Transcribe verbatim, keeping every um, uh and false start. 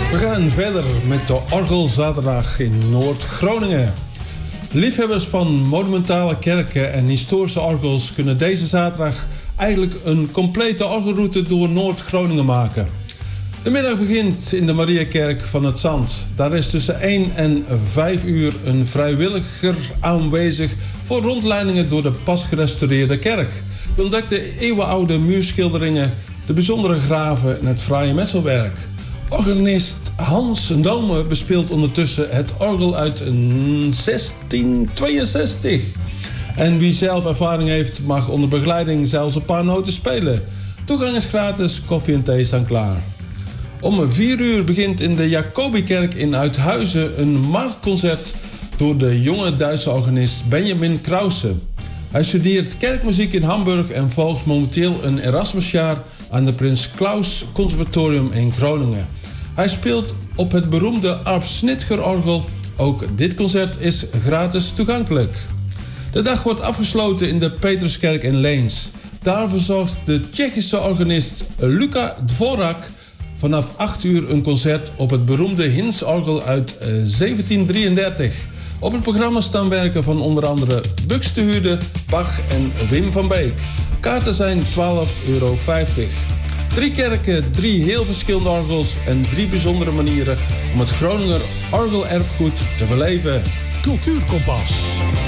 We gaan verder met de Orgelzaterdag in Noord-Groningen. Liefhebbers van monumentale kerken en historische orgels kunnen deze zaterdag eigenlijk een complete orgelroute door Noord-Groningen maken. De middag begint in de Mariakerk van het Zand. Daar is tussen één en vijf uur een vrijwilliger aanwezig voor rondleidingen door de pas gerestaureerde kerk. Je ontdekt de eeuwenoude muurschilderingen, de bijzondere graven en het fraaie metselwerk. Organist Hans Nome bespeelt ondertussen het orgel uit zestien tweeënzestig. En wie zelf ervaring heeft, mag onder begeleiding zelfs een paar noten spelen. Toegang is gratis, koffie en thee staan klaar. Om vier uur begint in de Jacobikerk in Uithuizen een marktconcert door de jonge Duitse organist Benjamin Krause. Hij studeert kerkmuziek in Hamburg en volgt momenteel een Erasmusjaar aan de Prins Claus Conservatorium in Groningen. Hij speelt op het beroemde Arp Schnitger orgel. Ook dit concert is gratis toegankelijk. De dag wordt afgesloten in de Petruskerk in Leens. Daar verzorgt de Tsjechische organist Luka Dvorak vanaf acht uur een concert op het beroemde Hinsz-orgel uit zeventien drieëndertig. Op het programma staan werken van onder andere Buxtehude, Bach en Wim van Beek. Kaarten zijn twaalf euro vijftig. Drie kerken, drie heel verschillende orgels en drie bijzondere manieren om het Groninger orgelerfgoed te beleven. Cultuurkompas.